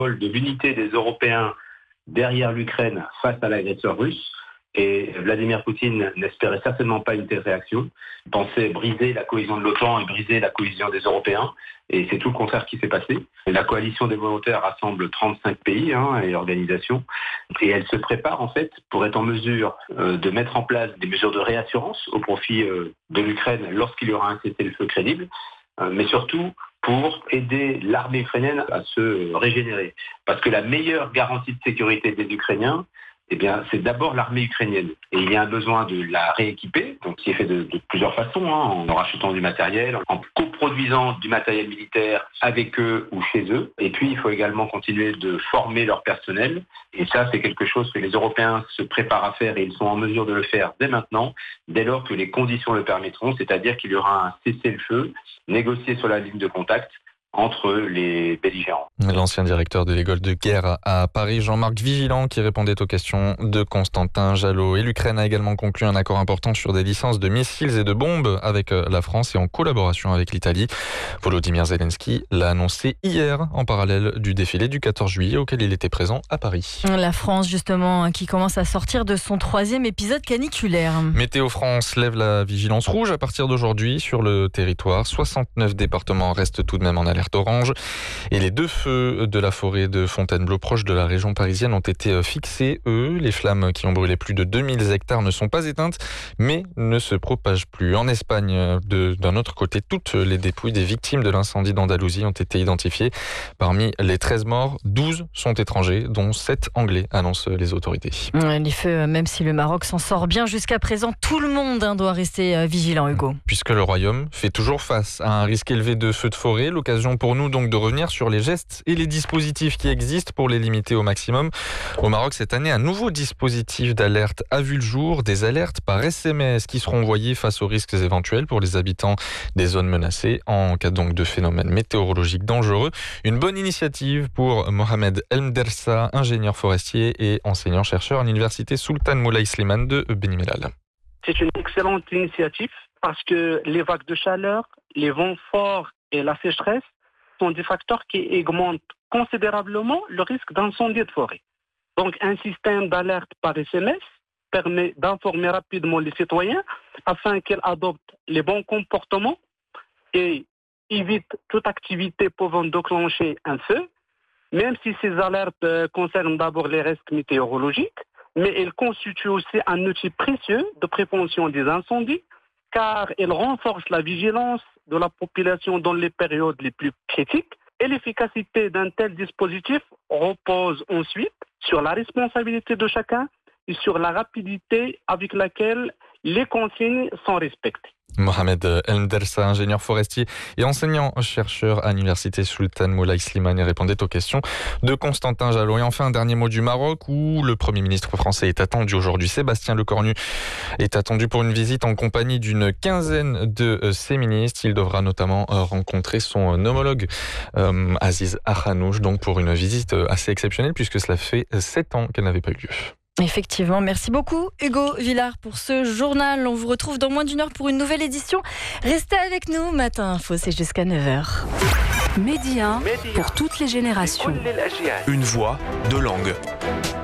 de l'unité des Européens derrière l'Ukraine face à l'agresseur russe. Et Vladimir Poutine n'espérait certainement pas une telle réaction. Il pensait briser la cohésion de l'OTAN et briser la cohésion des Européens. Et c'est tout le contraire qui s'est passé. La coalition des volontaires rassemble 35 pays et organisations. Et elle se prépare en fait pour être en mesure de mettre en place des mesures de réassurance au profit de l'Ukraine lorsqu'il y aura un cessez-le-feu crédible. Mais surtout pour aider l'armée ukrainienne à se régénérer. Parce que la meilleure garantie de sécurité des Ukrainiens, c'est d'abord l'armée ukrainienne. Et il y a un besoin de la rééquiper, donc qui est fait de plusieurs façons, en rachetant du matériel, en coproduisant du matériel militaire avec eux ou chez eux. Et puis, il faut également continuer de former leur personnel. Et ça, c'est quelque chose que les Européens se préparent à faire et ils sont en mesure de le faire dès maintenant, dès lors que les conditions le permettront, c'est-à-dire qu'il y aura un cessez-le-feu négocié sur la ligne de contact entre les belligérants. L'ancien directeur de l'école de guerre à Paris, Jean-Marc Vigilant, qui répondait aux questions de Constantin Jallot. Et l'Ukraine a également conclu un accord important sur des licences de missiles et de bombes avec la France et en collaboration avec l'Italie. Volodymyr Zelensky l'a annoncé hier en parallèle du défilé du 14 juillet auquel il était présent à Paris. La France, justement, qui commence à sortir de son 3e épisode caniculaire. Météo France lève la vigilance rouge à partir d'aujourd'hui sur le territoire. 69 départements restent tout de même en alerte orange. Et les 2 feux de la forêt de Fontainebleau proche de la région parisienne ont été fixés. Les flammes qui ont brûlé plus de 2000 hectares ne sont pas éteintes, mais ne se propagent plus. En Espagne, d'un autre côté, toutes les dépouilles des victimes de l'incendie d'Andalousie ont été identifiées. Parmi les 13 morts, 12 sont étrangers, dont 7 anglais, annoncent les autorités. Les feux, même si le Maroc s'en sort bien jusqu'à présent, tout le monde doit rester vigilant, Hugo. Puisque le Royaume fait toujours face à un risque élevé de feux de forêt, l'occasion pour nous donc de revenir sur les gestes et les dispositifs qui existent pour les limiter au maximum. Au Maroc, cette année, un nouveau dispositif d'alerte a vu le jour, des alertes par SMS qui seront envoyées face aux risques éventuels pour les habitants des zones menacées en cas donc de phénomènes météorologiques dangereux. Une bonne initiative pour Mohamed Elmdersa, ingénieur forestier et enseignant-chercheur à l'université Sultan Moulay Slimane de Beni Mellal. C'est une excellente initiative parce que les vagues de chaleur, les vents forts et la sécheresse sont des facteurs qui augmentent considérablement le risque d'incendie de forêt. Donc un système d'alerte par SMS permet d'informer rapidement les citoyens afin qu'ils adoptent les bons comportements et évitent toute activité pouvant déclencher un feu, même si ces alertes concernent d'abord les risques météorologiques, mais elles constituent aussi un outil précieux de prévention des incendies car elles renforcent la vigilance de la population dans les périodes les plus critiques et l'efficacité d'un tel dispositif repose ensuite sur la responsabilité de chacun et sur la rapidité avec laquelle les consignes sont respectées. Mohamed Elmdersa, ingénieur forestier et enseignant-chercheur à l'université Sultan Moulay Slimane, répondait aux questions de Constantin Jallot. Et enfin, un dernier mot du Maroc où le Premier ministre français est attendu aujourd'hui. Sébastien Lecornu est attendu pour une visite en compagnie d'une quinzaine de ses ministres. Il devra notamment rencontrer son homologue Aziz Akhanouch, donc pour une visite assez exceptionnelle puisque cela fait 7 ans qu'elle n'avait pas eu lieu. Effectivement, merci beaucoup Hugo Villard pour ce journal. On vous retrouve dans moins d'1 heure pour une nouvelle édition. Restez avec nous, Matin Info, c'est jusqu'à 9h. Média pour toutes les générations. Une voix, 2 langues.